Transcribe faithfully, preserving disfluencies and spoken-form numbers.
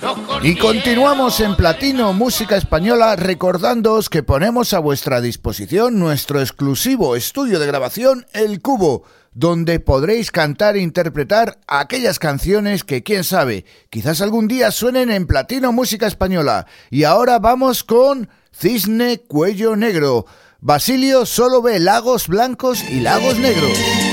Y continuamos en Platino Música Española, recordándoos que ponemos a vuestra disposición nuestro exclusivo estudio de grabación El Cubo, donde podréis cantar e interpretar aquellas canciones que, quién sabe, quizás algún día suenen en Platino Música Española. Y ahora vamos con Cisne Cuello Negro. Basilio solo ve lagos blancos y lagos negros.